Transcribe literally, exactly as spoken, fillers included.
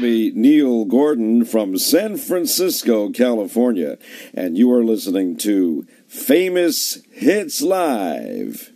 Bobby Neil Gordon from San Francisco, California, and you are listening to Famous Hits Live.